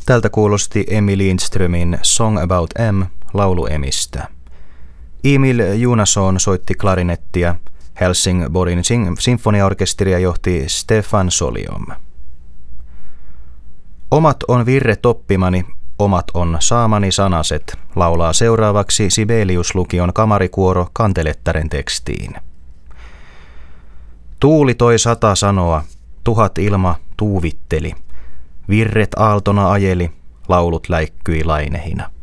Tältä kuulosti Emmy Lindströmin Song About M laulu Emistä. Emil Joonasson soitti klarinettia, Helsingborgin sinfoniaorkesteria johti Stefan Soliom. Omat on virret oppimani, omat on saamani sanaset, laulaa seuraavaksi Sibelius-lukion kamarikuoro Kantelettaren tekstiin. Tuuli toi 100 sanoa, 1000 ilma tuuvitteli, virret aaltona ajeli, laulut läikkyi lainehina.